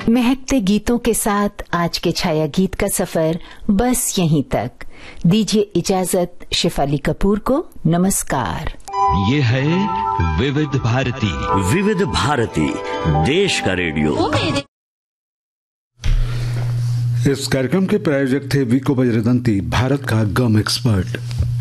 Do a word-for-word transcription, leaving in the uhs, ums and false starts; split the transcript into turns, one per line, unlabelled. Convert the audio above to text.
महकते गीतों के साथ आज के छाया गीत का सफर बस यहीं तक। दीजिए इजाजत शेफाली कपूर को। नमस्कार।
ये है विविध भारती।
विविध भारती, देश का रेडियो।
इस कार्यक्रम के प्रायोजक थे वीको बजरदंती, भारत का गम एक्सपर्ट।